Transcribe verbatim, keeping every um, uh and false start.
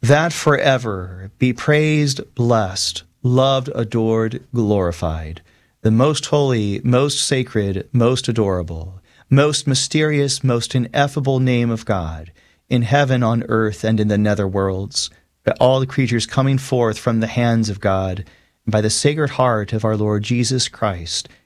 that forever be praised, blessed, loved, adored, glorified, the most holy, most sacred, most adorable, most mysterious, most ineffable name of God, in heaven, on earth, and in the nether worlds, by all the creatures coming forth from the hands of God, and by the sacred heart of our Lord Jesus Christ,